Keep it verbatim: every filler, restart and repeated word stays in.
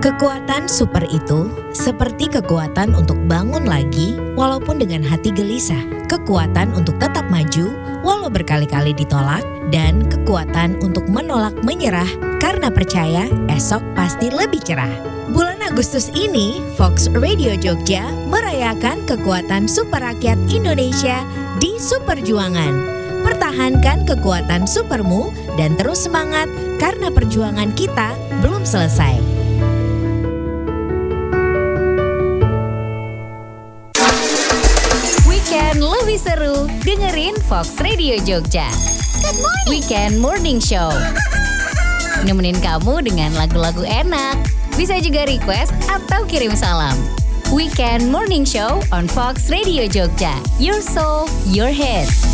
Kekuatan super itu seperti kekuatan untuk bangun lagi walaupun dengan hati gelisah, kekuatan untuk tetap maju walau berkali-kali ditolak, dan kekuatan untuk menolak menyerah karena percaya esok pasti lebih cerah. Bulan Agustus ini, Fox Radio Jogja merayakan kekuatan super rakyat Indonesia di Superjuangan. Pertahankan kekuatan supermu dan terus semangat karena perjuangan kita belum selesai. Weekend lebih seru, dengerin Fox Radio Jogja. Good morning. Weekend Morning Show. Nemenin kamu dengan lagu-lagu enak. Bisa juga request atau kirim salam. Weekend Morning Show on Fox Radio Jogja. Your soul, your hits.